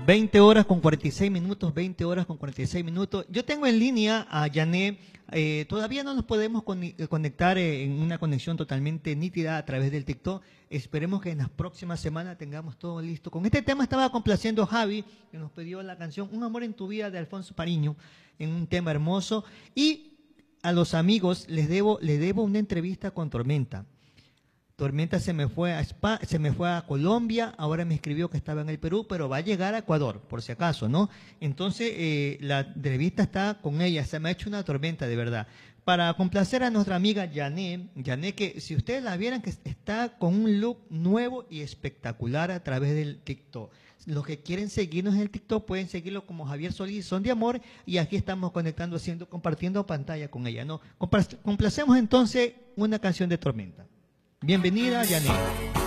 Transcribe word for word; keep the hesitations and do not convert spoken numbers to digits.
veinte horas con cuarenta y seis minutos, veinte horas con cuarenta y seis minutos. Yo tengo en línea a Yané. Eh, todavía no nos podemos conectar en una conexión totalmente nítida a través del TikTok. Esperemos que en las próximas semanas tengamos todo listo. Con este tema estaba complaciendo a Javi, que nos pidió la canción Un amor en tu vida de Alfonso Pariño, en un tema hermoso. Y a los amigos les debo, les debo una entrevista con Tormenta. Tormenta se me fue a Spa, se me fue a Colombia, ahora me escribió que estaba en el Perú, pero va a llegar a Ecuador, por si acaso, ¿no? Entonces, eh, la entrevista está con ella, se me ha hecho una tormenta, de verdad. Para complacer a nuestra amiga Yané, Yané, que si ustedes la vieran, que está con un look nuevo y espectacular a través del TikTok. Los que quieren seguirnos en el TikTok pueden seguirlo como Javier Solís, Son de Amor, y aquí estamos conectando, haciendo, compartiendo pantalla con ella, ¿no? Complacemos entonces una canción de Tormenta. Bienvenida, Yané.